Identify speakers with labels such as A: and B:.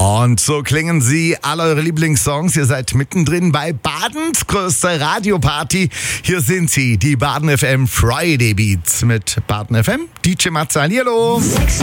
A: Und so klingen sie, alle eure Lieblingssongs. Ihr seid mittendrin bei Badens größter Radioparty. Hier sind sie, die Baden FM Friday Beats mit Baden FM. DJ Matze, hallo.
B: 6